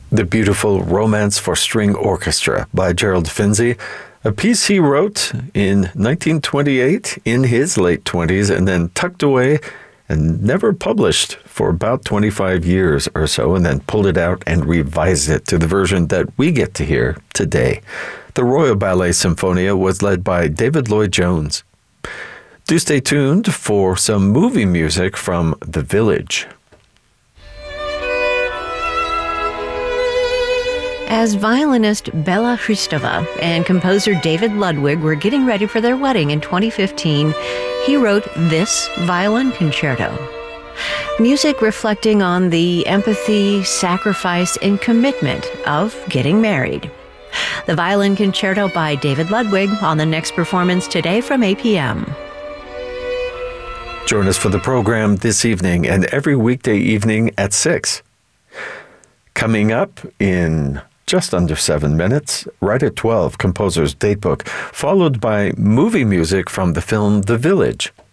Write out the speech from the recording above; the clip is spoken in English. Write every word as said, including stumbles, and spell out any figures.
The beautiful Romance for String Orchestra by Gerald Finzi, a piece he wrote in nineteen twenty-eight in his late twenties and then tucked away and never published for about twenty-five years or so, and then pulled it out and revised it to the version that we get to hear today. The Royal Ballet Symphonia was led by David Lloyd-Jones. Do stay tuned for some movie music from The Village. As violinist Bela Hristova and composer David Ludwig were getting ready for their wedding in twenty fifteen, he wrote this violin concerto. Music reflecting on the empathy, sacrifice, and commitment of getting married. The Violin Concerto by David Ludwig on the next performance today from eight p.m. Join us for the program this evening and every weekday evening at six. Coming up in just under seven minutes, right at twelve, composer's datebook, followed by movie music from the film The Village.